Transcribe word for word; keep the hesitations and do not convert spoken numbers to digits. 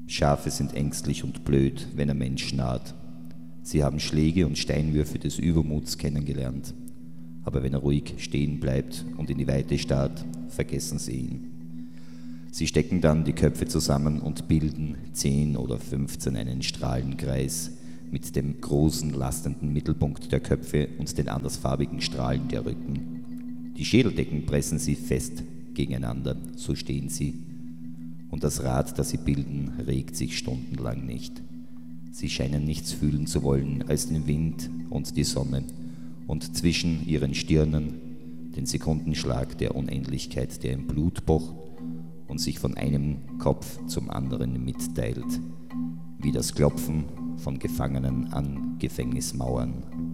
Schafe sind ängstlich und blöd, wenn ein Mensch naht. Sie haben Schläge und Steinwürfe des Übermuts kennengelernt. Aber wenn er ruhig stehen bleibt und in die Weite starrt, vergessen sie ihn. Sie stecken dann die Köpfe zusammen und bilden zehn oder fünfzehn einen Strahlenkreis mit dem großen, lastenden Mittelpunkt der Köpfe und den andersfarbigen Strahlen der Rücken. Die Schädeldecken pressen sie fest gegeneinander, so stehen sie. Und das Rad, das sie bilden, regt sich stundenlang nicht. Sie scheinen nichts fühlen zu wollen als den Wind und die Sonne und zwischen ihren Stirnen den Sekundenschlag der Unendlichkeit, der im Blut pocht und sich von einem Kopf zum anderen mitteilt, wie das Klopfen von Gefangenen an Gefängnismauern.